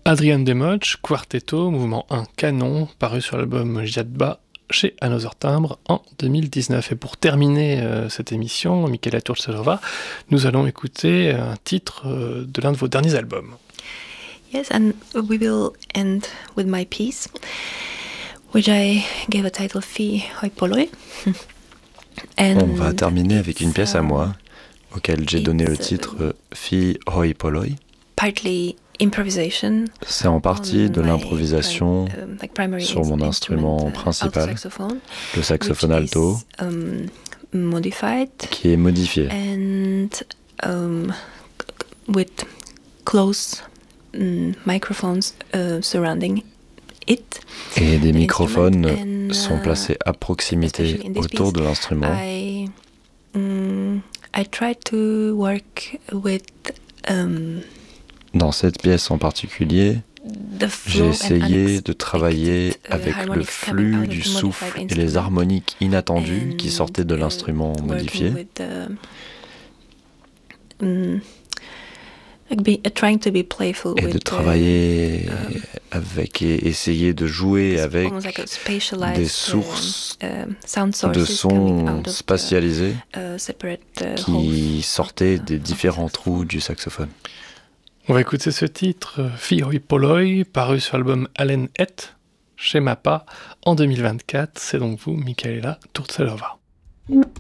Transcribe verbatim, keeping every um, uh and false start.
Adrian Democh, Quartetto, mouvement un canon, paru sur l'album Jadba chez Another Timbre en deux mille dix-neuf. Et pour terminer euh, cette émission, Michaela Turcilova, nous allons écouter un titre euh, de l'un de vos derniers albums. Yes, and we will end with my piece, which I gave a title Fi Hoi Polloi. On va terminer avec une pièce à moi, auquel j'ai donné le titre Fi Hoi Polloi. Partly improvisation. C'est en partie de l'improvisation sur mon instrument principal, le saxophone alto, qui est modifié. And um, with close um, microphones uh, surrounding it. Et des microphones and, uh, sont placés à proximité autour de l'instrument. I, um, I try to work with um, Dans cette pièce en particulier, j'ai essayé de travailler avec le flux du souffle et les harmoniques inattendues qui sortaient de l'instrument modifié. Et de travailler avec et essayer de jouer avec des sources de sons spatialisés qui sortaient des différents trous du saxophone. On va écouter ce titre, Fi Hoi Polloi, paru sur l'album Allen Et, chez Mappa, en deux mille vingt-quatre. C'est donc vous, Michaela Turcilova.